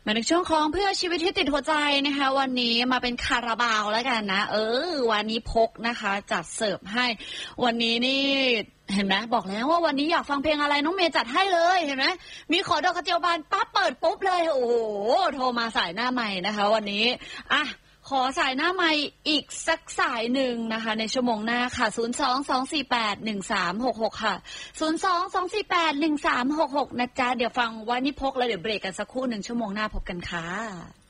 มาในช่วงของเพื่อชีวิตที่ติดหัวใจนะคะวันนี้มาเป็นคาราบาวแล้วกันนะวันนี้พกนะคะจัดเสิร์ฟให้วันนี้นี่เห็นไหมบอกแล้วว่าวันนี้อยากฟังเพลงอะไรน้องเมย์จัดให้เลยเห็นไหมมีขอดอกกระเจียวบานปั๊บเปิดปุ๊บเลยโอ้โหโทรมาสายหน้าใหม่นะคะวันนี้ขอสายหน้าใหม่อีกสักสายหนึ่งนะคะในชั่วโมงหน้าค่ะ022481366ค่ะ022481366นะจ๊ะเดี๋ยวฟังวันนี้พกแล้วเดี๋ยวเบรกกันสักครู่1ชั่วโมงหน้าพบกันค่ะ